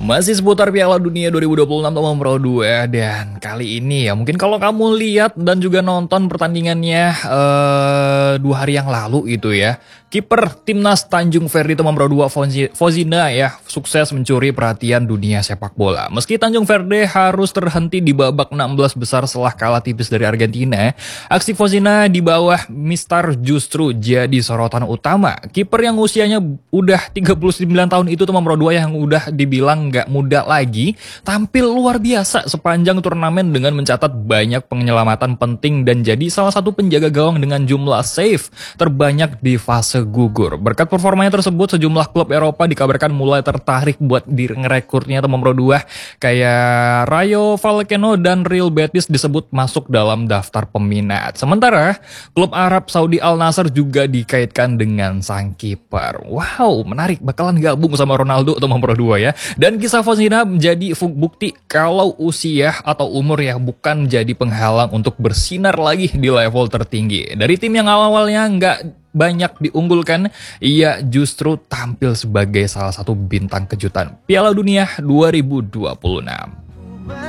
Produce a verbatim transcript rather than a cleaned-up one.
Masih seputar Piala Dunia dua ribu dua puluh enam nomor dua, dan kali ini ya mungkin kalau kamu lihat dan juga nonton pertandingannya eh, dua hari yang lalu itu ya, kiper timnas Tanjung Verdi nomor dua Fozina ya sukses mencuri perhatian dunia sepak bola. Meski Tanjung Verdi harus terhenti di babak enam belas besar setelah kalah tipis dari Argentina, aksi Fozina di bawah Mistar justru jadi sorotan utama. Kiper yang usianya udah tiga puluh sembilan tahun itu nomor dua yang udah dibilang nggak muda lagi, tampil luar biasa sepanjang turnamen dengan mencatat banyak penyelamatan penting dan jadi salah satu penjaga gawang dengan jumlah save terbanyak di fase gugur. Berkat performanya tersebut, sejumlah klub Eropa dikabarkan mulai tertarik buat di ngerekrutnya nomor dua, kayak Rayo Vallecano dan Real Betis disebut masuk dalam daftar peminat. Sementara klub Arab Saudi Al Nassr juga dikaitkan dengan sang kiper. Wow, menarik, bakalan gabung sama Ronaldo atau nomor dua ya. Dan kisah Fozina menjadi bukti kalau usia atau umur ya bukan jadi penghalang untuk bersinar lagi di level tertinggi. Dari tim yang awal-awalnya nggak banyak diunggulkan, ia justru tampil sebagai salah satu bintang kejutan Piala Dunia dua ribu dua puluh enam.